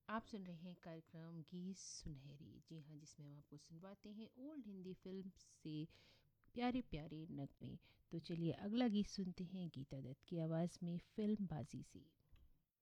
आप सुन रहे हैं कार्यक्रम गीत सुनहरी। जी हाँ, जिसमें हम आपको सुनवाते हैं ओल्ड हिंदी फिल्म से प्यारे प्यारे नगमे। तो चलिए अगला गीत सुनते हैं गीता दत्त की आवाज़ में फिल्म बाजी से।